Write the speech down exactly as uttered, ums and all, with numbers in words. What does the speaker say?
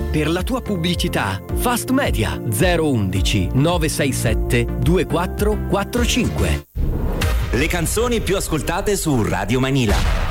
Per la tua pubblicità, Fast Media zero undici nove sei sette due quattro quattro cinque. Le canzoni più ascoltate su Radio Manila.